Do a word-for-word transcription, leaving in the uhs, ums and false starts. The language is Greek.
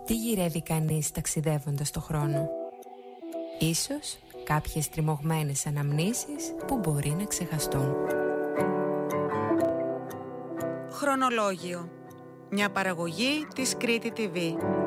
Τι γυρεύει κανείς ταξιδεύοντας το χρόνο? Ίσως κάποιες τριμωγμένες αναμνήσεις που μπορεί να ξεχαστούν. Χρονολόγιο. Μια παραγωγή της Κρήτη τι βι.